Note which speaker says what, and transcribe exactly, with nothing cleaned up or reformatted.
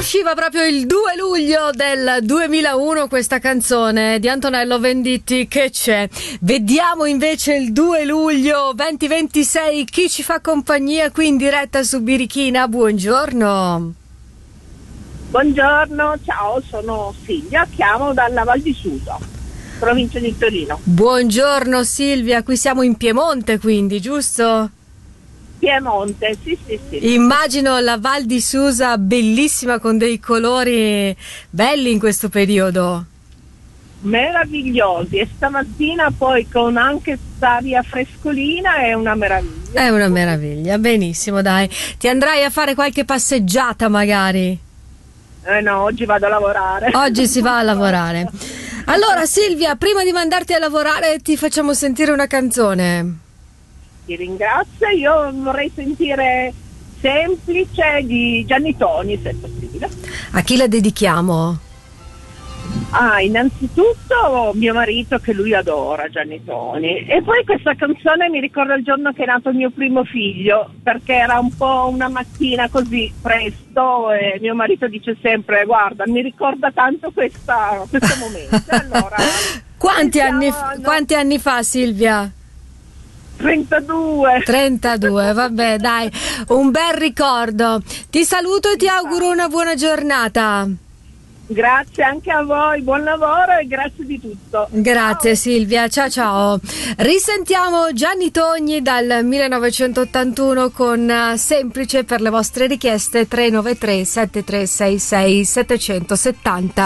Speaker 1: Usciva proprio il due luglio del duemilauno questa canzone di Antonello Venditti. Che c'è? Vediamo invece il due luglio duemilaventisei chi ci fa compagnia qui in diretta su Birichina. Buongiorno.
Speaker 2: Buongiorno, ciao, sono Silvia, chiamo dalla Val di Susa, provincia di Torino.
Speaker 1: Buongiorno Silvia, qui siamo in Piemonte quindi, giusto?
Speaker 2: Piemonte, sì sì sì.
Speaker 1: Immagino la Val di Susa bellissima con dei colori belli in questo periodo.
Speaker 2: Meravigliosi, e stamattina poi con anche quest'aria frescolina è una meraviglia.
Speaker 1: È una meraviglia, benissimo, dai. Ti andrai a fare qualche passeggiata magari?
Speaker 2: Eh no, oggi vado a lavorare.
Speaker 1: Oggi si va a lavorare. Allora Silvia, prima di mandarti a lavorare ti facciamo sentire una canzone.
Speaker 2: Ti ringrazio, io vorrei sentire Semplice di Gianni Toni, se è possibile.
Speaker 1: A chi la dedichiamo?
Speaker 2: Ah, innanzitutto mio marito, che lui adora Gianni Toni, e poi questa canzone mi ricorda il giorno che è nato il mio primo figlio, perché era un po' una mattina così presto e mio marito dice sempre: guarda, mi ricorda tanto questa, questo momento. Allora,
Speaker 1: quanti anni,
Speaker 2: no.
Speaker 1: quanti anni fa, Silvia?
Speaker 2: trentadue.
Speaker 1: trentadue, vabbè, dai, un bel ricordo. Ti saluto e ti auguro una buona giornata.
Speaker 2: Grazie anche a voi, buon lavoro e grazie di tutto.
Speaker 1: Grazie
Speaker 2: ciao.
Speaker 1: Silvia, ciao ciao. Risentiamo Gianni Togni dal millenovecentottantuno con Semplice. Per le vostre richieste tre nove tre sette tre sei sei sette sette zero.